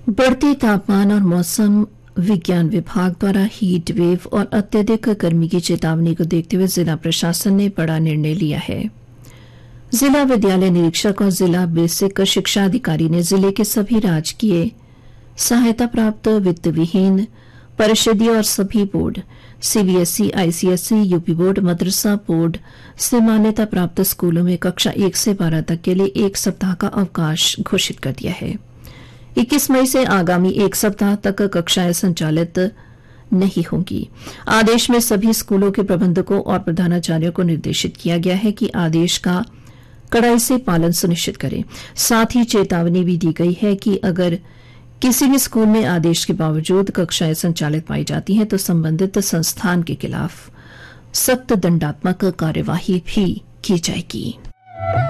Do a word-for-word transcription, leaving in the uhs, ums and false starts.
बढ़ते तापमान और मौसम विज्ञान विभाग द्वारा हीट वेव और अत्यधिक गर्मी की चेतावनी को देखते हुए जिला प्रशासन ने बड़ा निर्णय लिया है। जिला विद्यालय निरीक्षक और जिला बेसिक शिक्षा अधिकारी ने जिले के सभी राजकीय सहायता प्राप्त वित्त विहीन परिषदीय और सभी board CBSE, ICSE, UP board, मदरसा बोर्ड से मान्यता प्राप्त स्कूलों में कक्षा एक से बारह तक के लिए एक सप्ताह का अवकाश घोषित कर दिया है। इक्कीस मई से आगामी एक सप्ताह तक कक्षाएं संचालित नहीं होंगी। आदेश में सभी स्कूलों के प्रबंधकों और प्रधानाचार्यों को निर्देशित किया गया है कि आदेश का कड़ाई से पालन सुनिश्चित करें। साथ ही चेतावनी भी दी गई है कि अगर किसी भी स्कूल में आदेश के बावजूद कक्षाएं संचालित पाई जाती हैं तो संबंधित संस्थान के खिलाफ सख्त दंडात्मक कार्यवाही भी की जाएगी।